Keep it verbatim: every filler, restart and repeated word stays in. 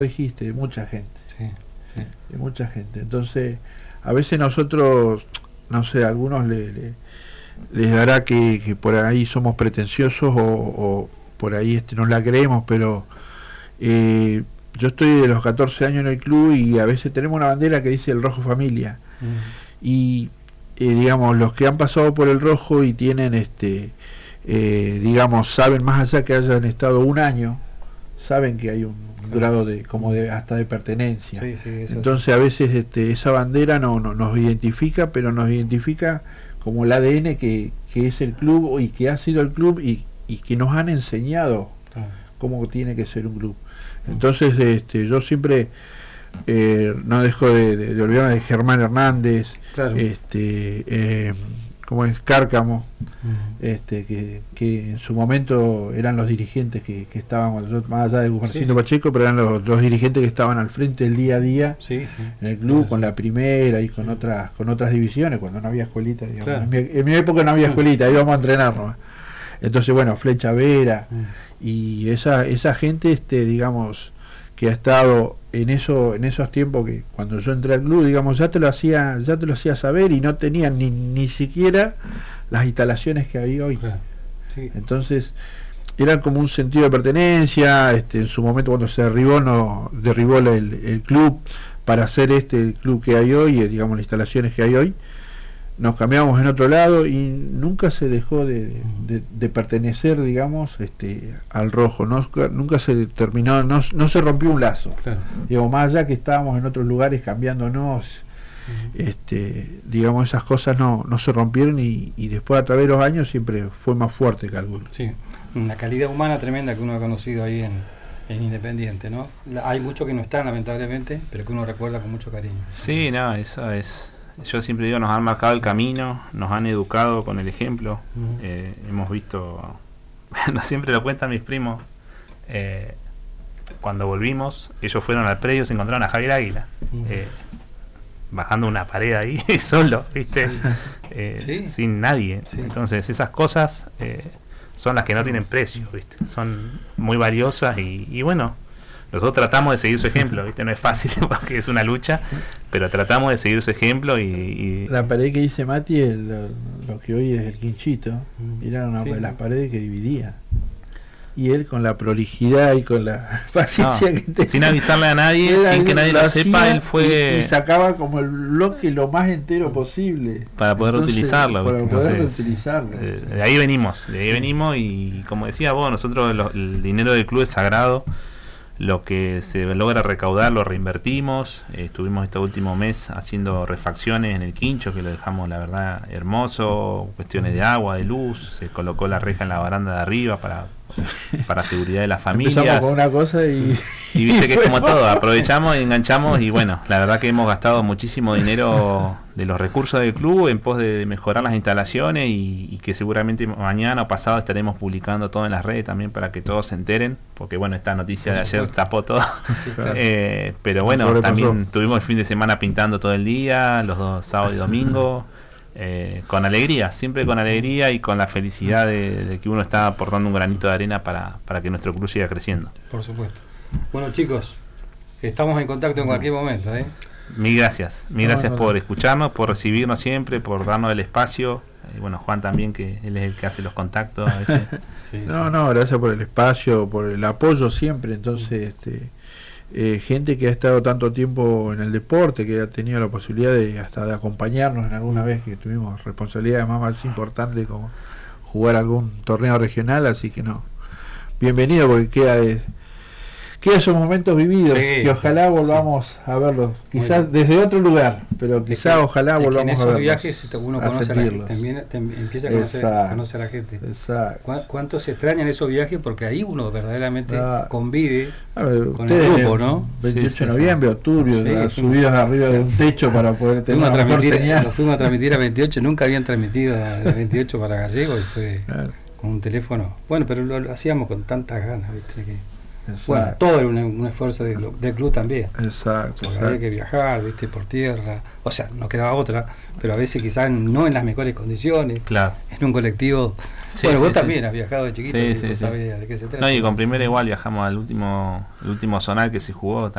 dijiste, de mucha gente, Sí, sí. de mucha gente. Entonces, a veces nosotros, no sé, a algunos le, le- les dará que, que por ahí somos pretenciosos o, o por ahí este no la creemos, pero eh, yo estoy de los catorce años en el club y a veces tenemos una bandera que dice el Rojo Familia. Mm. Y eh, digamos, los que han pasado por el rojo y tienen este eh, digamos, saben, más allá que hayan estado un año, saben que hay un Claro. grado de como de hasta de pertenencia. Sí, sí, eso Entonces sí. a veces este, esa bandera no, no nos identifica, pero nos identifica como el A D N que, que es el club y que ha sido el club y, y que nos han enseñado Claro. cómo tiene que ser un club. Entonces este, yo siempre eh, no dejo de, de, de olvidarme de Germán Hernández, Claro. este eh, como es Cárcamo, Mm. este que, que en su momento eran los dirigentes que, que estaban, yo, más allá de Gumercindo Sí. Pacheco, pero eran los, los dirigentes que estaban al frente del día a día Sí, sí. en el club, Claro, con sí. la primera y con Sí. otras con otras divisiones, cuando no había escuelita, digamos. Claro. En, mi, en mi época no había escuelita, íbamos a entrenar nomás. Entonces, bueno, Flecha Vera Mm. y esa esa gente, este digamos, que ha estado en eso en esos tiempos que cuando yo entré al club, digamos, ya te lo hacía ya te lo hacía saber y no tenían ni, ni siquiera las instalaciones que había hoy. Claro. Sí. Entonces era como un sentido de pertenencia. Este, en su momento cuando se derribó no derribó el, el club para hacer este el club que hay hoy, eh, digamos las instalaciones que hay hoy, nos cambiamos en otro lado y nunca se dejó de, de, de pertenecer, digamos, este al rojo. No, nunca se terminó, no, no se rompió un lazo. Claro. Digamos, más allá que estábamos en otros lugares cambiándonos, Mm. este digamos, esas cosas no, no se rompieron y, y después a través de los años siempre fue más fuerte, calculo. Sí, una calidad humana tremenda que uno ha conocido ahí en, en Independiente, ¿no? La- hay muchos que no están, lamentablemente, pero que uno recuerda con mucho cariño. Sí, no, eso es. Yo siempre digo, nos han marcado el camino, nos han educado con el ejemplo. Ujú. Eh, hemos visto, bueno, siempre lo cuentan mis primos. eh, cuando volvimos, ellos fueron al predio, se encontraron a Javier Águila, Ujú. eh, bajando una pared ahí, solo, ¿viste? Eh, Sí. Sin nadie. Sí. Entonces, esas cosas eh, son las que no tienen precio, ¿viste? Son muy valiosas y, y bueno. Nosotros tratamos de seguir su ejemplo, ¿viste? No es fácil porque es una lucha, pero tratamos de seguir su ejemplo y... y La pared que dice Mati es lo, lo que hoy es el quinchito. Mm. Era una Sí, de sí. las paredes que dividía. Y él con la prolijidad y con la paciencia no, que tenía, sin avisarle a nadie, él sin que nadie lo hacía sepa, él fue... y, y sacaba como el bloque lo más entero posible para poder Entonces, utilizarlo, para ¿viste? poder Entonces, utilizarlo. eh, de ahí venimos, de ahí venimos y como decía vos, nosotros lo- el dinero del club es sagrado, lo que se logra recaudar lo reinvertimos. Eh, estuvimos este último mes haciendo refacciones en el quincho, que lo dejamos la verdad hermoso, cuestiones de agua, de luz, se colocó la reja en la baranda de arriba para para seguridad de las familias. Empezamos con una cosa y, Y viste que es fue como más todo, fácil. aprovechamos y enganchamos y bueno, la verdad que hemos gastado muchísimo dinero de los recursos del club en pos de mejorar las instalaciones y, y que seguramente mañana o pasado estaremos publicando todo en las redes también para que todos se enteren, porque bueno, esta noticia Por de ayer supuesto. tapó todo. Sí, Claro. Eh, pero bueno, Sobrepasó. también tuvimos el fin de semana pintando todo el día, los dos sábados y domingo. Eh, con alegría, siempre con alegría y con la felicidad de, de que uno está aportando un granito de arena para, para que nuestro club siga creciendo. Por supuesto. Bueno, chicos, estamos en contacto en cualquier momento, ¿eh? Mil gracias, mil No, gracias no, por no. escucharnos, por recibirnos siempre, por darnos el espacio. Y bueno, Juan también, que él es el que hace los contactos a veces. Sí, No, sí. no, gracias por el espacio, por el apoyo siempre. Entonces, este, eh, gente que ha estado tanto tiempo en el deporte, que ha tenido la posibilidad de hasta de acompañarnos en alguna vez que tuvimos responsabilidades más, más importantes como jugar algún torneo regional, así que no, bienvenido porque queda de, queda esos momentos vividos Sí, que ojalá sí. volvamos a verlos, quizás Muy bien. desde otro lugar, pero Es quizás que- ojalá es que volvamos en a esos verlos, viajes se te- uno a conoce a la gente, sentirlos. también te empieza a conocer, Exacto. conoce a la gente. Exacto. ¿Cuá- ¿Cuánto se extrañan esos viajes? Porque ahí uno verdaderamente Ah. convive. A ver, Con ustedes el grupo, en ¿no? veintiocho Sí, sí, de noviembre, octubre, Sí, ¿verdad? fuimos- subidos arriba de un techo para poder tener Fuimos a, una mejor transmitir, señal. lo fuimos a transmitir a veintiocho, nunca habían transmitido de veintiocho para Gallego y fue Claro, con un teléfono. Bueno, pero lo, lo hacíamos con tantas ganas, ¿viste? Que Bueno, todo era un, un esfuerzo de, del club también. Exacto, Porque exacto. había que viajar, viste, por tierra. O sea, no quedaba otra, pero a veces quizás no en las mejores condiciones. Claro. En un colectivo. Sí, bueno, sí, vos sí. también has viajado de chiquito, Sí, así sí, que sí. sabés de qué se trata. No, y con Primera igual viajamos al último, el último zonal que se jugó.